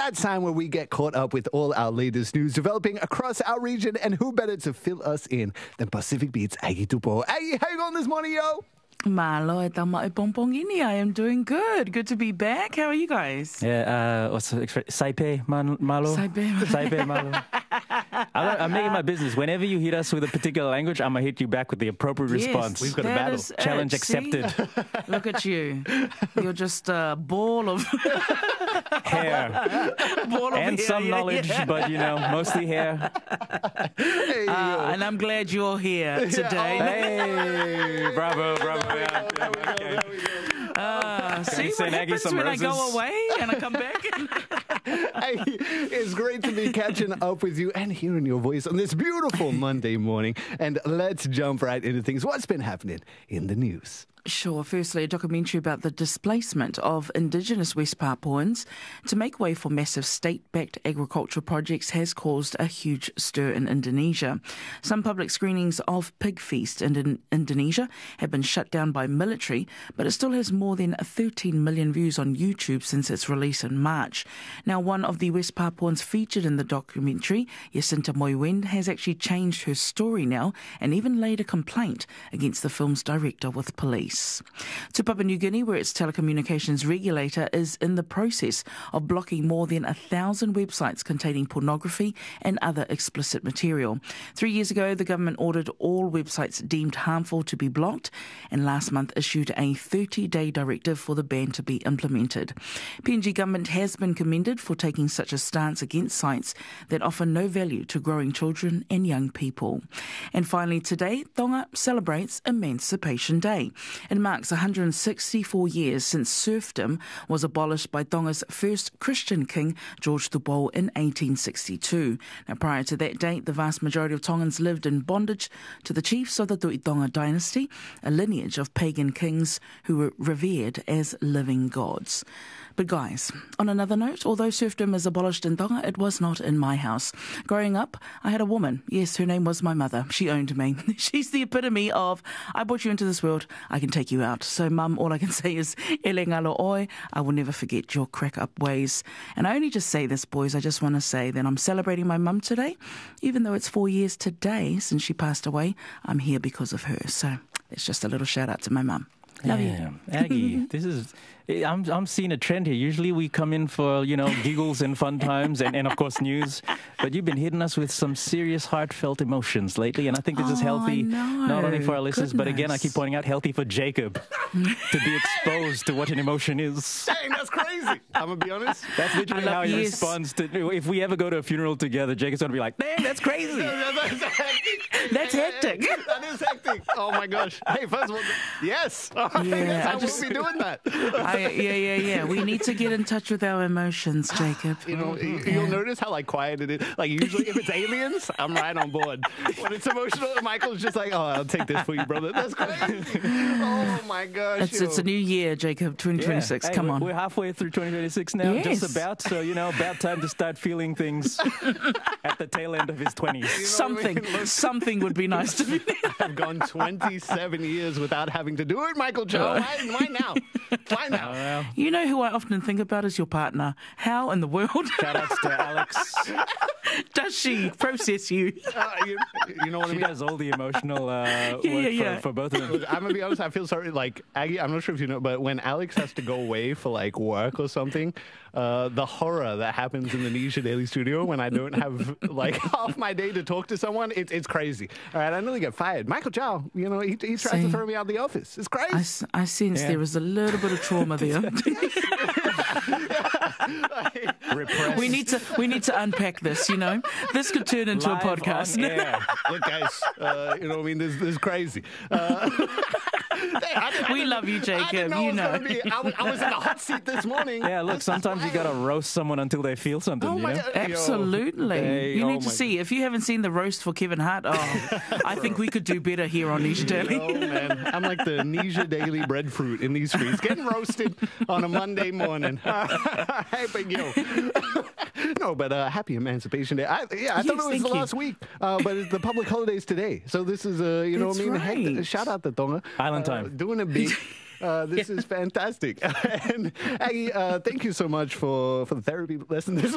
that time where we get caught up with all our latest news developing across our region, and who better to fill us in than Pacific Beat's Aggie Tupo. Aggie, how you going this morning, yo? Malo e tama e pompongini. I am doing good. Good to be back. How are you guys? Yeah, what's the expression? Saipe malo? Saipe malo. I'm making my business. Whenever you hit us with a particular language, I'm going to hit you back with the appropriate response. We've got a battle. Challenge accepted. Look at you. You're just a ball of hair. Ball of and hair, some knowledge, but, mostly hair. Hey, and I'm glad you're here today. Hey, bravo. Yeah, there we go. See what happens when I go away and I come back? Hey, it's great to be catching up with you and hearing your voice on this beautiful Monday morning. And let's jump right into things. What's been happening in the news? Sure. Firstly, a documentary about the displacement of Indigenous West Papuans to make way for massive state-backed agricultural projects has caused a huge stir in Indonesia. Some public screenings of Pig Feast in Indonesia have been shut down by military, but it still has more than 13 million views on YouTube since its release in March. Now, one of the West Papuans featured in the documentary, Jacinta Moiwen, has actually changed her story now and even laid a complaint against the film's director with police. To Papua New Guinea, where its telecommunications regulator is in the process of blocking more than 1,000 websites containing pornography and other explicit material. 3 years ago, the government ordered all websites deemed harmful to be blocked, and last month issued a 30-day directive for the ban to be implemented. PNG government has been commended for taking such a stance against sites that offer no value to growing children and young people. And finally, today, Tonga celebrates Emancipation Day. It marks 164 years since serfdom was abolished by Tonga's first Christian king, George Tupo, in 1862. Now, prior to that date, the vast majority of Tongans lived in bondage to the chiefs of the Tuitonga dynasty, a lineage of pagan kings who were revered as living gods. But guys, on another note, although serfdom is abolished in Tonga, it was not in my house. Growing up, I had a woman. Yes, her name was my mother. She owned me. She's the epitome of, I brought you into this world, I can take you out. So, Mum, all I can say is, ele ngalo oi, I will never forget your crack-up ways. And I only just say this, boys, I just want to say that I'm celebrating my mum today. Even though it's 4 years today since she passed away, I'm here because of her. So, it's just a little shout-out to my mum. Love you. Aggie, I'm seeing a trend here. Usually we come in for, giggles and fun times and of course news. But you've been hitting us with some serious heartfelt emotions lately. And I think this is healthy, not only for our listeners, but again, I keep pointing out, healthy for Jacob to be exposed to what an emotion is. Dang, that's crazy. I'm going to be honest. That's literally how he responds to, if we ever go to a funeral together, Jacob's going to be like, dang, that's crazy. That's hectic. That is hectic. Oh my gosh. Hey, first of all, yes. Yeah, we'll be doing that. Yeah. We need to get in touch with our emotions, Jacob. You'll notice how quiet it is. Usually if it's aliens, I'm right on board. When it's emotional, Michael's just like, oh, I'll take this for you, brother. That's crazy. Oh my gosh. It's a new year, Jacob, 2026. Yeah. Hey, Come on. We're halfway through 2026 now, yes. just about. So, about time to start feeling things at the tail end of his 20s. Something would be nice to be. I've gone 27 years without having to do it, Michael Joe. Why now? Why now? You know who I often think about as your partner. How in the world? Shout-outs to Alex. Does she process you? You know what I mean? She does all the emotional work for both of them. Look, I'm going to be honest, I feel sorry. Aggie, I'm not sure if you know, but when Alex has to go away for work or something, the horror that happens in the Nisha Daily Studio when I don't have half my day to talk to someone, it's crazy. All right, I nearly get fired. Michael Chow, he tries to throw me out of the office. It's crazy. I sense there was a little bit of trauma there. We need to unpack this. This could turn into Live a podcast. Look, guys, this is crazy. We love you, Jacob. I was in the hot seat this morning. Yeah, look, sometimes you got to roast someone until they feel something. Absolutely. You need to see. If you haven't seen the roast for Kevin Hart, I think we could do better here on Nisha Daily. Oh, man. I'm like the Nisha Daily breadfruit in these streets, getting roasted on a Monday morning. Hey, but happy Emancipation Day. I thought it was the last week, but it's the public holidays today. So this is, right. Shout out to Tonga. Island time. Doing it big. This is fantastic. And Aggie, thank you so much for the therapy lesson this